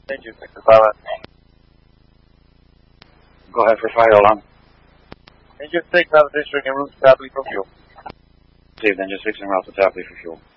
Engine 6 is silent. Go ahead for fire alarm. Engine 6 out of district en route to Tapley for fuel. Received. Engine 6 en route to Tapley for fuel.